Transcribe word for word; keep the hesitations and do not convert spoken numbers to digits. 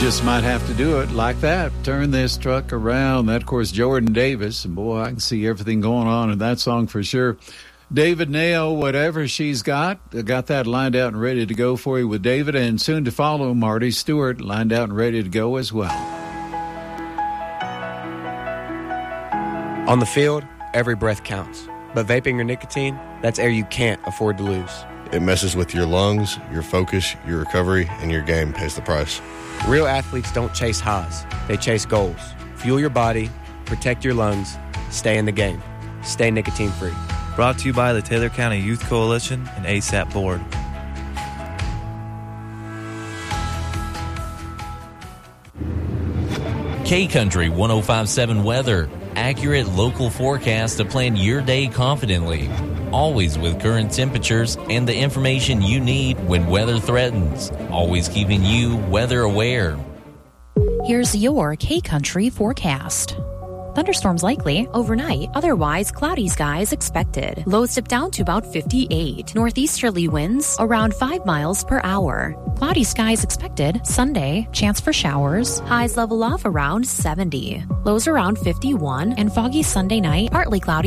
just might have to do it like that. Turn this truck around. That, of course, Jordan Davis. And, boy, I can see everything going on in that song for sure. David Nail, Whatever She's Got. I got that lined out and ready to go for you with David. And soon to follow, Marty Stewart, lined out and ready to go as well. On the field, every breath counts. But vaping or nicotine, that's air you can't afford to lose. It messes with your lungs, your focus, your recovery, and your game pays the price. Real athletes don't chase highs. They chase goals. Fuel your body, protect your lungs, stay in the game. Stay nicotine-free. Brought to you by the Taylor County Youth Coalition and A S A P Board. K-Country one oh five point seven weather. Accurate local forecast to plan your day confidently. Always with current temperatures and the information you need when weather threatens. Always keeping you weather aware. Here's your K-Country forecast. Thunderstorms likely overnight. Otherwise, cloudy skies expected. Lows dip down to about fifty-eight. Northeasterly winds around five miles per hour. Cloudy skies expected. Sunday, chance for showers. Highs level off around seventy. Lows around fifty-one. And foggy Sunday night, partly cloudy.